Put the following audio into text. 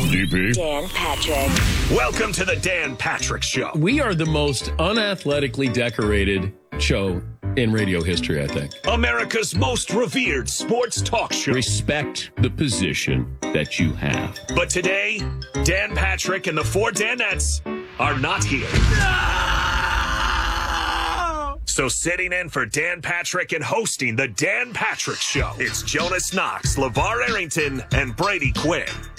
DP. Dan Patrick. Welcome to the Dan Patrick Show. We are the most unathletically decorated show in radio history, I think. America's most revered sports talk show. Respect the position that you have. But today, Dan Patrick and the four Danettes are not here. So sitting in for Dan Patrick and hosting the Dan Patrick Show, it's Jonas Knox, LeVar Arrington, and Brady Quinn.